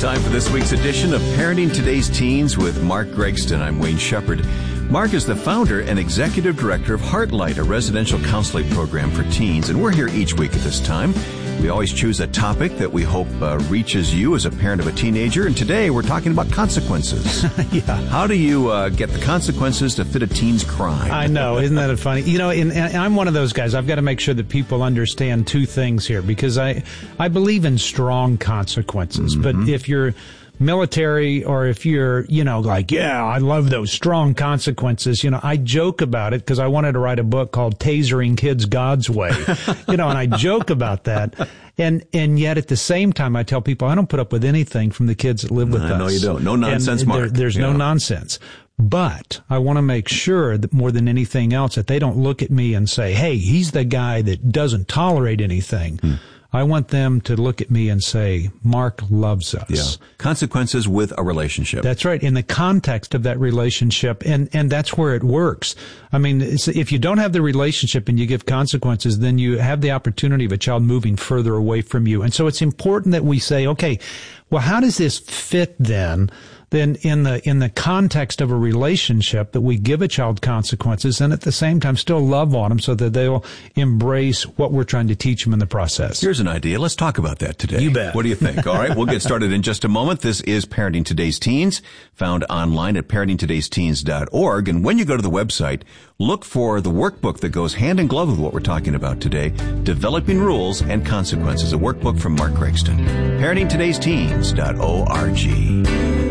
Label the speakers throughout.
Speaker 1: Time for this week's edition of Parenting Today's Teens with Mark Gregston. I'm Wayne Shepherd. Mark is the founder and executive director of Heartlight, a residential counseling program for teens, and we're here each week at this time. We always choose a topic that we hope reaches you as a parent of a teenager, and today we're talking about consequences.
Speaker 2: Yeah.
Speaker 1: How do you get the consequences to fit a teen's crime?
Speaker 2: I know. Isn't that funny? You know, and I'm one of those guys. I've got to make sure that people understand two things here, because I believe in strong consequences. But if you're military, or if you're, like, I love those strong consequences. I joke about it because I wanted to write a book called Tasering Kids God's Way, and I joke about that. And yet at the same time, I tell people I don't put up with anything from the kids that live with us.
Speaker 1: No, you don't. No nonsense, Mark.
Speaker 2: There's no nonsense. But I want to make sure that more than anything else, that they don't look at me and say, hey, he's the guy that doesn't tolerate anything. I want them to look at me and say, Mark loves us.
Speaker 1: Yeah. Consequences with a relationship.
Speaker 2: That's right. In the context of that relationship. And that's where it works. I mean, if you don't have the relationship and you give consequences, then you have the opportunity of a child moving further away from you. And so it's important that we say, okay, well, how does this fit then in the context of a relationship, that we give a child consequences and at the same time still love on them so that they'll embrace what we're trying to teach them in the process.
Speaker 1: Here's an idea. Let's talk about that today.
Speaker 2: You bet.
Speaker 1: What do you think? All right, we'll get started in just a moment. This is Parenting Today's Teens, found online at parentingtodaysteens.org. And when you go to the website, look for the workbook that goes hand in glove with what we're talking about today, Developing Rules and Consequences, a workbook from Mark Gregston. parentingtodaysteens.org.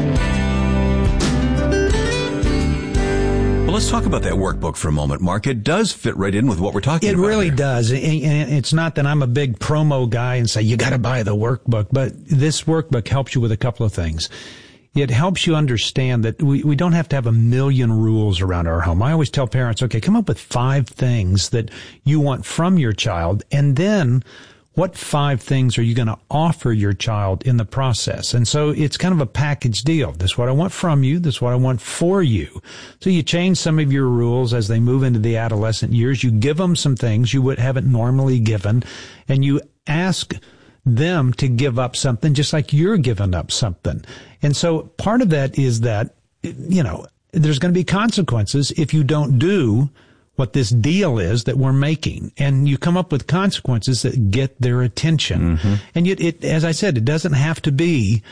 Speaker 1: Let's talk about that workbook for a moment, Mark. It does fit right in with what we're talking about.
Speaker 2: It really
Speaker 1: here.
Speaker 2: does. And it's not that I'm a big promo guy and say, you got to buy the workbook, but this workbook helps you with a couple of things. It helps you understand that we don't have to have a million rules around our home. I always tell parents, okay, come up with 5 things that you want from your child, and then what 5 things are you going to offer your child in the process? And so it's kind of a package deal. This is what I want from you. This is what I want for you. So you change some of your rules as they move into the adolescent years. You give them some things you would haven't normally given, and you ask them to give up something just like you're giving up something. And so part of that is that, there's going to be consequences if you don't do what this deal is that we're making. And you come up with consequences that get their attention. And as I said, it doesn't have to be,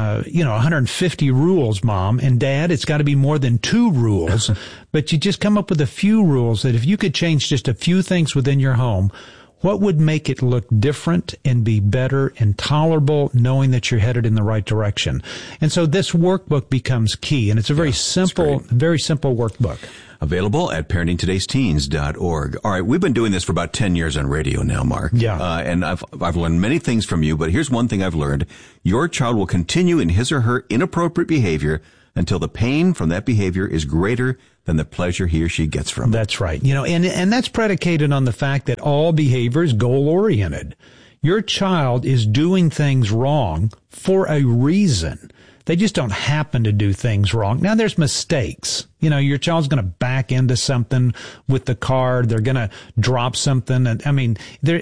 Speaker 2: 150 rules, Mom and Dad. It's got to be more than 2 rules. But you just come up with a few rules that if you could change just a few things within your home, what would make it look different and be better and tolerable, knowing that you're headed in the right direction? And so this workbook becomes key, and it's a very simple workbook.
Speaker 1: Available at parentingtodaysteens.org. All right, we've been doing this for about 10 years on radio now, Mark.
Speaker 2: Yeah.
Speaker 1: And I've learned many things from you, but here's one thing I've learned. Your child will continue in his or her inappropriate behavior until the pain from that behavior is greater than the pleasure he or she gets from it.
Speaker 2: That's right. And that's predicated on the fact that all behavior is goal-oriented. Your child is doing things wrong for a reason. They just don't happen to do things wrong. Now, there's mistakes. Your child's going to back into something with the car. They're going to drop something. And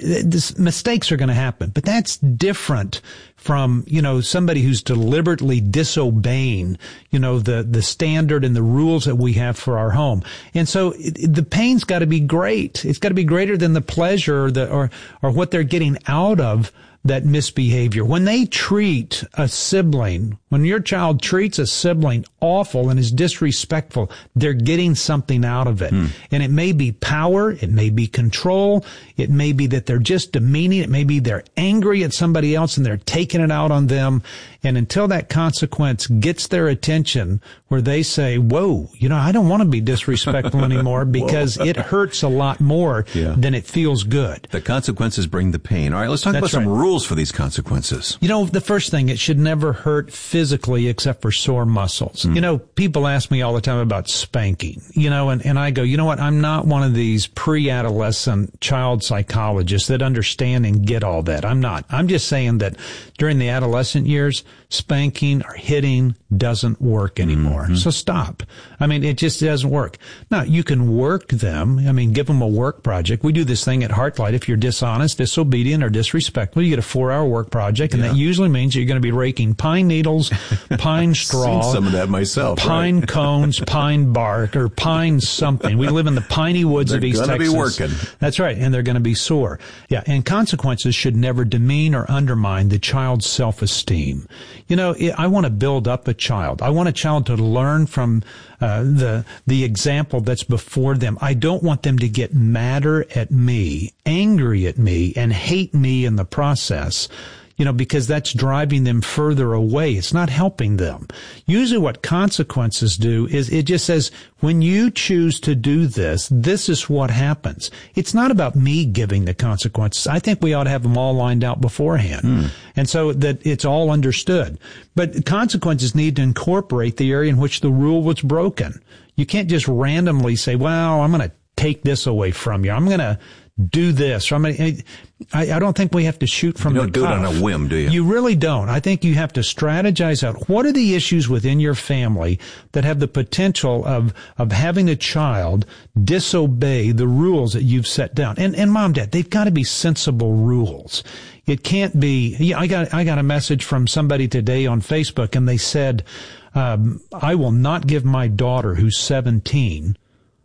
Speaker 2: mistakes are going to happen. But that's different from, somebody who's deliberately disobeying, the standard and the rules that we have for our home. And so the pain's got to be great. It's got to be greater than the pleasure or what they're getting out of that misbehavior. When they treat a sibling, when your child treats a sibling awful and is disrespectful, they're getting something out of it. And it may be power, it may be control, it may be that they're just demeaning, it may be they're angry at somebody else and they're taking it out on them. And until that consequence gets their attention where they say, whoa, I don't want to be disrespectful anymore because it hurts a lot more than it feels good.
Speaker 1: The consequences bring the pain. All right, let's talk about some rules for these consequences.
Speaker 2: The first thing, it should never hurt physically except for sore muscles. People ask me all the time about spanking, and I go, you know what? I'm not one of these pre-adolescent child psychologists that understand and get all that. I'm not. I'm just saying that during the adolescent years, spanking or hitting doesn't work anymore. So stop. It just doesn't work. Now, you can work them. Give them a work project. We do this thing at Heartlight. If you're dishonest, disobedient, or disrespectful, you get a 4-hour work project, and that usually means you're going to be raking pine needles, pine straw.
Speaker 1: Seen some of that myself.
Speaker 2: Pine cones, pine bark, or pine something. We live in the piney woods of East Texas.
Speaker 1: They're going to be working.
Speaker 2: That's right, and they're going to be sore. Yeah, and consequences should never demean or undermine the child's self-esteem. You know, I want to build up a child. I want a child to learn from the example that's before them. I don't want them to get madder at me, angry at me, and hate me in the process, you know, because that's driving them further away. It's not helping them. Usually what consequences do is it just says, when you choose to do this, this is what happens. It's not about me giving the consequences. I think we ought to have them all lined out beforehand. And so that it's all understood. But consequences need to incorporate the area in which the rule was broken. You can't just randomly say, well, I'm going to take this away from you. I'm going to do this. I don't think we have to shoot from the cuff.
Speaker 1: You don't do it on a whim, do you?
Speaker 2: You really don't. I think you have to strategize out what are the issues within your family that have the potential of having a child disobey the rules that you've set down. And mom, dad, they've got to be sensible rules. It can't be. I got a message from somebody today on Facebook, and they said, I will not give my daughter, who's 17,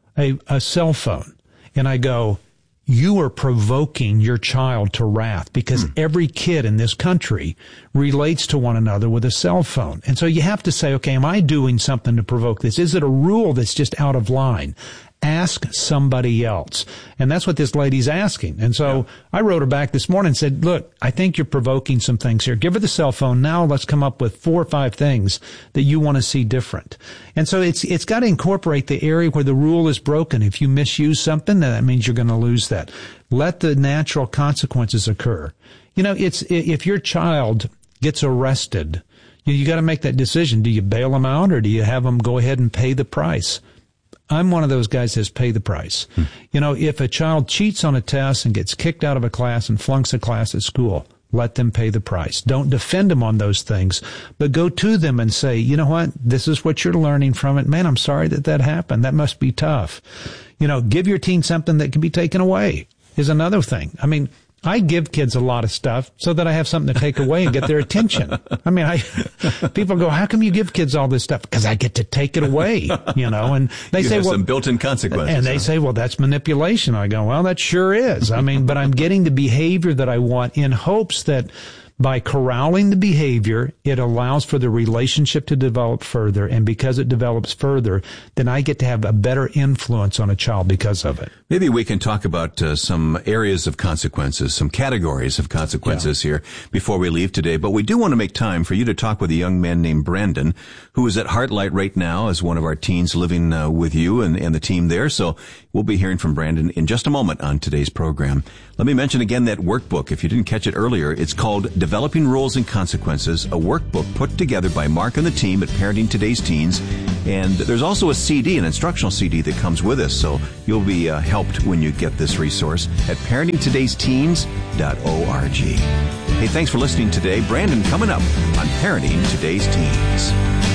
Speaker 2: a cell phone. And I go, you are provoking your child to wrath, because every kid in this country relates to one another with a cell phone. And so you have to say, okay, am I doing something to provoke this? Is it a rule that's just out of line? Ask somebody else. And that's what this lady's asking. And so I wrote her back this morning and said, look, I think you're provoking some things here. Give her the cell phone. Now let's come up with 4 or 5 things that you want to see different. And so it's got to incorporate the area where the rule is broken. If you misuse something, then that means you're going to lose that. Let the natural consequences occur. You know, if your child gets arrested, you got to make that decision. Do you bail them out, or do you have them go ahead and pay the price? I'm one of those guys that says pay the price. You know, if a child cheats on a test and gets kicked out of a class and flunks a class at school, let them pay the price. Don't defend them on those things, but go to them and say, you know what? This is what you're learning from it. Man, I'm sorry that happened. That must be tough. You know, give your teen something that can be taken away is another thing. I mean, I give kids a lot of stuff so that I have something to take away and get their attention. I mean, people go, how come you give kids all this stuff? Because I get to take it away, you know, and they say, well,
Speaker 1: some built-in consequences.
Speaker 2: And they say, well, that's manipulation. I go, well, that sure is. I mean, but I'm getting the behavior that I want in hopes that by corralling the behavior, it allows for the relationship to develop further. And because it develops further, then I get to have a better influence on a child because of it.
Speaker 1: Maybe we can talk about some areas of consequences, some categories of consequences here before we leave today. But we do want to make time for you to talk with a young man named Brandon, who is at Heartlight right now as one of our teens living with you and the team there. So we'll be hearing from Brandon in just a moment on today's program. Let me mention again that workbook. If you didn't catch it earlier, it's called Developing Rules and Consequences, a workbook put together by Mark and the team at Parenting Today's Teens. And there's also a CD, an instructional CD that comes with us, so you'll be helped when you get this resource at parentingtodaysteens.org. Hey, thanks for listening today. Brandon coming up on Parenting Today's Teens.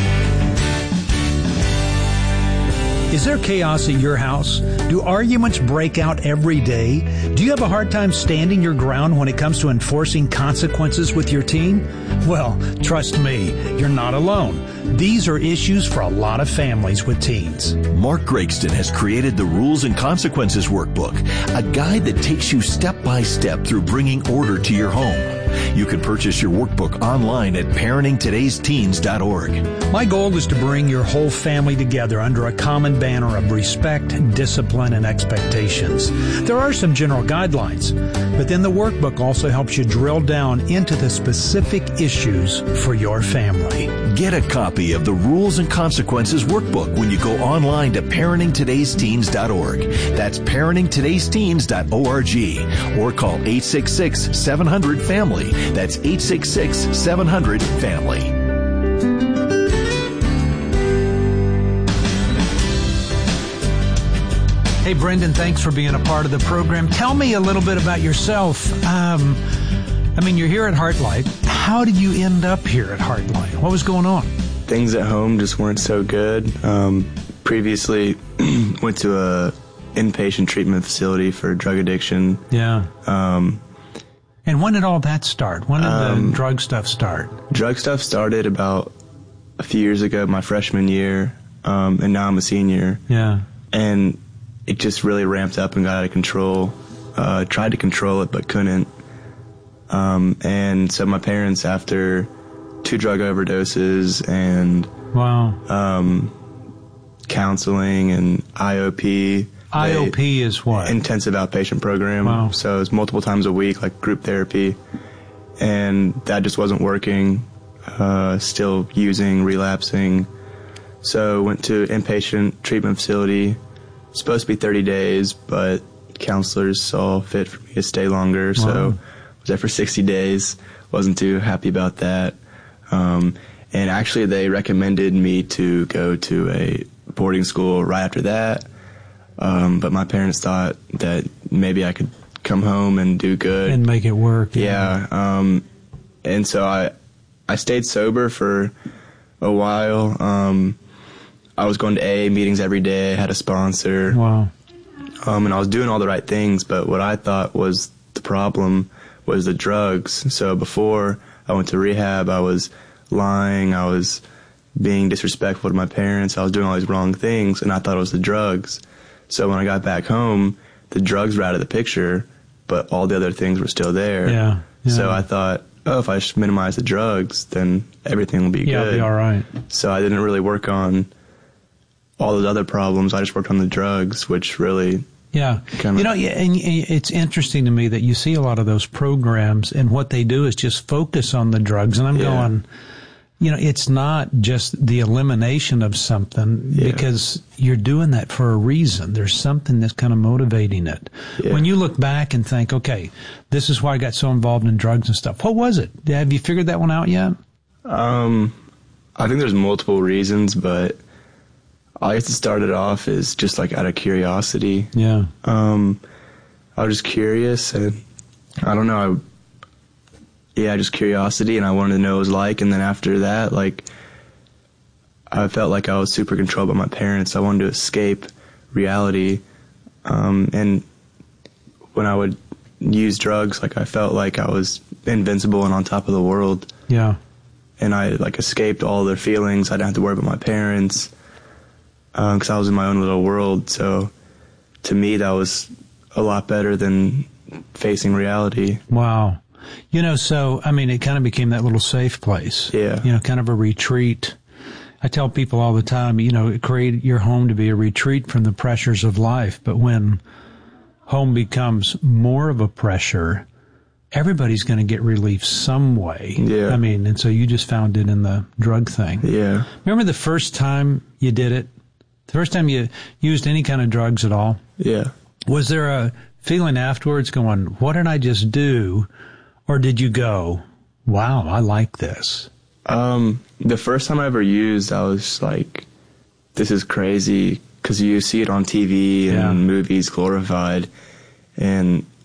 Speaker 2: Is there chaos at your house? Do arguments break out every day? Do you have a hard time standing your ground when it comes to enforcing consequences with your teen? Well, trust me, you're not alone. These are issues for a lot of families with teens.
Speaker 3: Mark Gregston has created the Rules and Consequences Workbook, a guide that takes you step by step through bringing order to your home. You can purchase your workbook online at parentingtodaysteens.org.
Speaker 2: My goal is to bring your whole family together under a common banner of respect, discipline, and expectations. There are some general guidelines, but then the workbook also helps you drill down into the specific issues for your family.
Speaker 3: Get a copy of the Rules and Consequences Workbook when you go online to parentingtodaysteens.org. That's parentingtodaysteens.org, or call 866-700-FAMILY. That's 866-700-FAMILY.
Speaker 2: Hey, Brendan, thanks for being a part of the program. Tell me a little bit about yourself. You're here at Heartlight. How did you end up here at Heartlight? What was going on?
Speaker 4: Things at home just weren't so good. Previously, went to a inpatient treatment facility for drug addiction.
Speaker 2: Yeah. And when did all that start? When did the drug stuff start?
Speaker 4: Drug stuff started about a few years ago, my freshman year, and now I'm a senior.
Speaker 2: Yeah.
Speaker 4: And it just really ramped up and got out of control. Tried to control it, but couldn't. And so my parents, after 2 drug overdoses and counseling and IOP.
Speaker 2: IOP is what?
Speaker 4: Intensive outpatient program.
Speaker 2: Wow.
Speaker 4: So it's multiple times a week, like group therapy. And that just wasn't working. Still using, relapsing. So went to inpatient treatment facility. Supposed to be 30 days, but counselors saw fit for me to stay longer. Wow. So I was there for 60 days. Wasn't too happy about that. And actually they recommended me to go to a boarding school right after that. But my parents thought that maybe I could come home and do good.
Speaker 2: And make it work.
Speaker 4: Yeah. And so I stayed sober for a while. I was going to AA meetings every day, had a sponsor.
Speaker 2: Wow.
Speaker 4: And I was doing all the right things, but what I thought was the problem was the drugs. So before I went to rehab, I was lying, I was being disrespectful to my parents, I was doing all these wrong things, and I thought it was the drugs. So when I got back home, the drugs were out of the picture, but all the other things were still there.
Speaker 2: Yeah.
Speaker 4: So I thought, if I just minimize the drugs, then everything will be good.
Speaker 2: Yeah, it'll be all right.
Speaker 4: So I didn't really work on all those other problems. I just worked on the drugs, which really...
Speaker 2: Yeah. And it's interesting to me that you see a lot of those programs, and what they do is just focus on the drugs. And I'm going, it's not just the elimination of something, because you're doing that for a reason. There's something that's kind of motivating it. Yeah. When you look back and think, okay, this is why I got so involved in drugs and stuff. What was it? Have you figured that one out yet?
Speaker 4: I think there's multiple reasons, but I guess it started off as just like out of curiosity.
Speaker 2: Yeah.
Speaker 4: I was just curious, and I don't know. Just curiosity, and I wanted to know what it was like. And then after that, like, I felt like I was super controlled by my parents. I wanted to escape reality. And when I would use drugs, like, I felt like I was invincible and on top of the world.
Speaker 2: Yeah.
Speaker 4: And I, like, escaped all their feelings. I didn't have to worry about my parents, because I was in my own little world. So to me, that was a lot better than facing reality.
Speaker 2: Wow. So, I mean, it kind of became that little safe place.
Speaker 4: Yeah.
Speaker 2: Kind of a retreat. I tell people all the time, create your home to be a retreat from the pressures of life. But when home becomes more of a pressure, everybody's going to get relief some way.
Speaker 4: Yeah.
Speaker 2: I mean, and so you just found it in the drug thing.
Speaker 4: Yeah.
Speaker 2: Remember the first time you did it? The first time you used any kind of drugs at all?
Speaker 4: Yeah.
Speaker 2: Was there a feeling afterwards going, what did I just do? Or did you go, wow, I like this?
Speaker 4: The first time I ever used, I was like, this is crazy, because you see it on TV and movies glorified. And